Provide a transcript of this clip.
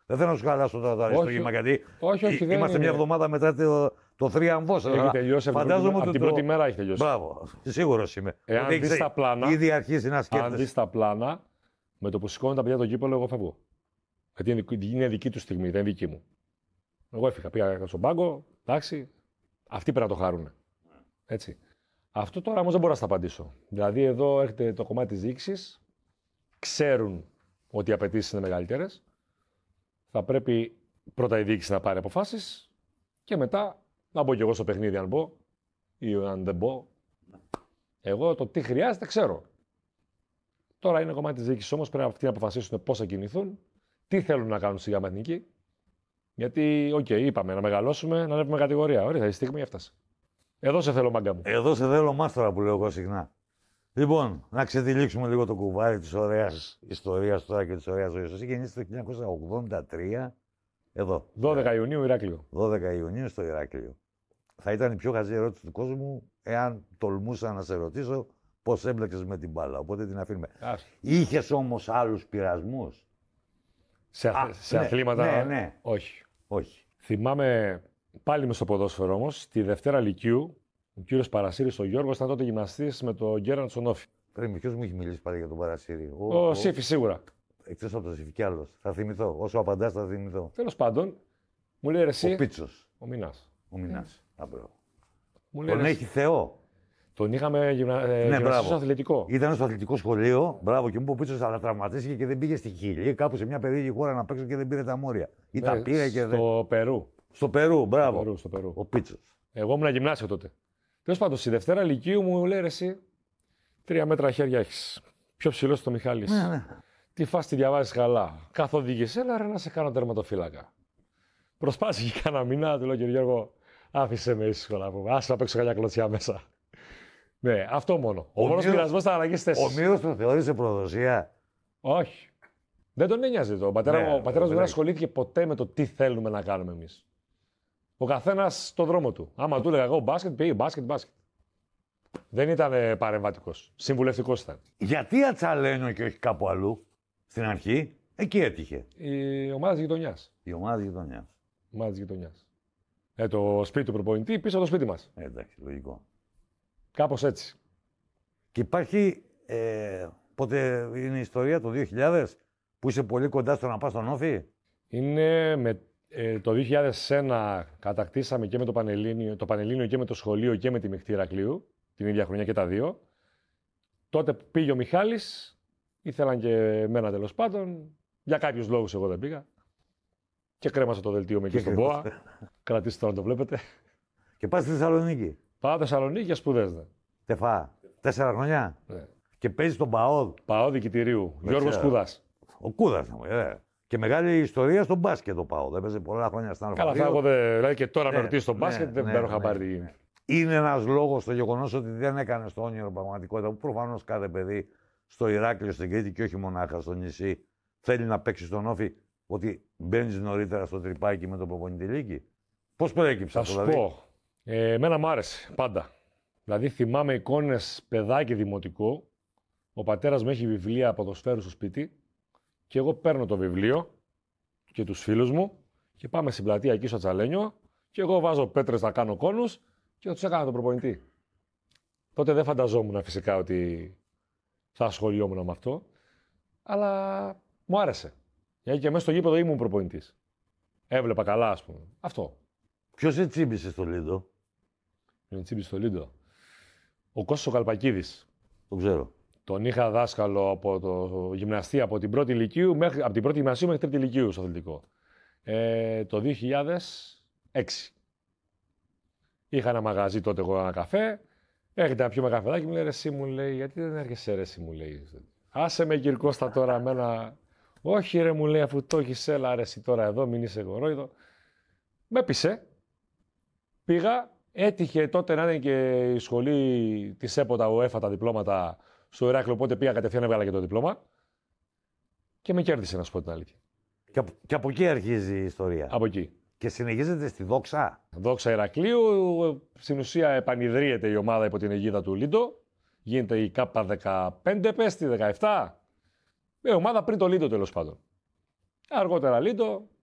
Δεν θέλω να σου χαλάσω το αριστούργημα γιατί όχι, είμαστε μια εβδομάδα μετά το θρίαμβό. Έχει τελειώσει από την πρώτη μέρα έχει τελειώσει. Μπράβο, σίγουρος είμαι. Εάν δεις τα πλάνα, ήδη αρχίζει να σκέφτεσαι. Αν δεις τα πλάνα, με το που σηκώνουν τα παιδιά το κύπελο, εγώ φεύγω. Γιατί είναι δική του στιγμή, δεν είναι δική μου. Εγώ έφυγα, πήγα στον πάγκο, εντάξει, αυτοί πρέπει να το χαρούν. Έτσι. Αυτό τώρα όμως δεν μπορώ να στα απαντήσω. Δηλαδή εδώ έρχεται το κομμάτι της διοίκησης, ξέρουν ότι οι απαιτήσεις είναι μεγαλύτερες. Θα πρέπει πρώτα η διοίκηση να πάρει αποφάσεις και μετά να μπω κι εγώ στο παιχνίδι αν μπω ή αν δεν μπω. Εγώ το τι χρειάζεται ξέρω. Τώρα είναι κομμάτι της διοίκησης όμως, πρέπει αυτοί να αποφασίσουν πώς θα κινηθούν, τι θέλουν να κάνουν στη ΓΑΜΑ Εθνική. Γιατί, είπαμε να μεγαλώσουμε, να ανέβουμε κατηγορία. Ωραία, η στιγμή έφτασε. Εδώ σε θέλω, μάγκα μου. Εδώ σε θέλω, μάστορα που λέω εγώ συχνά. Λοιπόν, να ξετυλίξουμε λίγο το κουβάρι της ωραίας ιστορίας τώρα και της ωραίας ζωής. Εσύ γεννήστε το 1983 εδώ. 12 Ιουνίου, Ηράκλειο. 12 Ιουνίου στο Ηράκλειο. Θα ήταν η πιο χαζή ερώτηση του κόσμου εάν τολμούσα να σε ρωτήσω πώς έμπλεξες με την μπάλα. Οπότε την αφήνουμε. Είχες όμως άλλους πειρασμούς. Σε αθλήματα. Ναι. Όχι. Θυμάμαι πάλι με στο ποδόσφαιρο όμως, τη Δευτέρα Λυκείου, ο κύριος Παρασύρης ο Γιώργος ήταν τότε γυμναστής με τον Γκέραντ Σονόφη. Πρέπει, ποιος μου έχει μιλήσει πάλι για τον Παρασύρη. Ο Σύφης σίγουρα. Εκτός από το Σύφη κι άλλος. Θα θυμηθώ. Όσο απαντάς θα θυμηθώ. Τέλος πάντων, μου λέει εσύ. Ο Πίτσος. Ο Μινάς. Τον έχει Θεό. Τον είχαμε γυμναστή στο αθλητικό. Ήταν στο αθλητικό σχολείο, μπράβο, και μου είπε ο Πίτσος, αλλά τραυματίστηκε και δεν πήγε στη Χίλη. Κάπου σε μια περίεργη χώρα να παίξω και δεν πήρε τα μόρια. Ή τα πήρε και δεν. Στο Περού. Στο Περού, μπράβο. Στο Περού. Ο Πίτσος. Εγώ ήμουν γυμνάσιο τότε. Τέλος πάντων, στη Δευτέρα Λυκείου μου λέει εσύ 3 μέτρα χέρια έχεις. Πιο ψηλό το Μιχάλης. Ναι. Τι φάση τη διαβάζεις καλά. Καθοδήγησε, έλα ρε να σε κάνω τερματοφύλακα. Προσπάθησε και κάνα μήνα, του λέω κύριε Γιώργο, άφησε με ήσυχο να πούμε. Άσε να παίξω καλιά κλωτσιά μέσα. Ναι, αυτό μόνο. Ο μόνος πειρασμός ήταν αλλαγές θέσεις. Ο Μύρος το θεώρησε προδοσία. Όχι. Δεν τον ένοιαζε το. Ο πατέρας μου δεν ασχολήθηκε ποτέ με το τι θέλουμε να κάνουμε εμείς. Ο καθένας στον δρόμο του. Άμα του έλεγα εγώ μπάσκετ, πήγε μπάσκετ. Δεν ήταν παρεμβατικός. Συμβουλευτικός ήταν. Γιατί Ατσαλένιο και όχι κάπου αλλού στην αρχή, εκεί έτυχε. Η ομάδα της γειτονιάς. Η ομάδα της γειτονιάς. Το σπίτι του προπονητή πίσω από το σπίτι μας. Εντάξει, λογικό. Κάπως έτσι. Και υπάρχει, πότε είναι η ιστορία, το 2000, που είσαι πολύ κοντά στο να πας στον Όφη. Είναι το 2001 κατακτήσαμε και με το Πανελλήνιο και με το σχολείο και με τη Μιχτή Ηρακλείου, την ίδια χρονιά και τα δύο. Τότε πήγε ο Μιχάλης, ήθελαν και εμένα τέλος πάντων, για κάποιους λόγους εγώ δεν πήγα. Και κρέμασα το δελτίο με εκεί στον ΠΟΑ. Κρατήστε το να το βλέπετε. Και πας στη Θεσσαλονίκη. Πάω Θεσσαλονίκη για σπουδές. Ναι. Τεφά. 4 χρόνια. Ναι. Και παίζει στον ΠΑΟΔ. ΠΑΟΔ Δικητηρίου. Γιώργος Κούδας. Ο Κούδας, Και μεγάλη ιστορία στον μπάσκετ ο ΠΑΟΔ. Έπαιζε πολλά χρόνια στην Αλφα. Καλά, εγώ δηλαδή και τώρα με ρωτήσει στον μπάσκετ, δεν παίρνω χαμπάρι. Είναι ένας λόγος το γεγονός ότι δεν έκανε το όνειρο πραγματικότητα που προφανώς κάθε παιδί στο Ηράκλειο, στην Κρήτη και όχι μονάχα στο νησί θέλει να παίξει στον Όφη, ότι μπαίνει νωρίτερα στο τρυπάκι με τον προπονητή Λίκη. Πώς προέκυψε αυτό, δηλαδή? Θα σου πω. Εμένα μου άρεσε πάντα. Δηλαδή θυμάμαι εικόνες παιδάκι δημοτικό. Ο πατέρας μου έχει βιβλία ποδοσφαίρου στο σπίτι και εγώ παίρνω το βιβλίο και τους φίλους μου και πάμε στην πλατεία εκεί στο Τσαλένιο και εγώ βάζω πέτρες να κάνω κόνους και τους έκανα τον προπονητή. Τότε δεν φανταζόμουν φυσικά ότι θα ασχολιόμουν με αυτό, αλλά μου άρεσε. Γιατί και μέσα στο γήπεδο ήμουν προπονητής. Έβλεπα καλά, ας πούμε. Αυτό. Ποιος σε τσίμπησε στο Λίντο? Με τσίμπησε στο Λίντο. Ο Κώστας ο Καλπακίδης. Το ξέρω. Τον είχα δάσκαλο από το γυμναστή από την πρώτη ηλικίου από την πρώτη γυμνασίου μέχρι τρίτη ηλικίου στο αθλητικό. Το 2006. Είχα ένα μαγαζί τότε εγώ ένα καφέ. Έρχεται ένα πιο μεγάλο καφεδάκι μου λέει ρε εσύ μου λέει, γιατί δεν έρχεσαι ρε εσύ μου λέει. Άσε με Κυρκώστα τώρα εμένα. Όχι ρε μου λέει, αφού το έχεις έλα ρε εσύ τώρα εδώ, μην είσαι γορόιδο. Με πείσε. Πήγα. Έτυχε τότε να είναι και η σχολή της ΕΠΟΤΑ, ΟΕΦΑ, τα διπλώματα στο Ηράκλειο, οπότε πήγα κατευθείαν, έβγαλα και το διπλώμα. Και με κέρδισε, να σου πω την αλήθεια. Και από εκεί αρχίζει η ιστορία. Από εκεί. Και συνεχίζεται στη Δόξα. Δόξα Ηρακλείου. Στην ουσία επανειδρύεται η ομάδα υπό την αιγίδα του Λίντο. Γίνεται η ΚΑΠΑ 15, πες τη 17. Ομάδα πριν το Λίντο τέλος πάντων. Αργότερα Λίντο.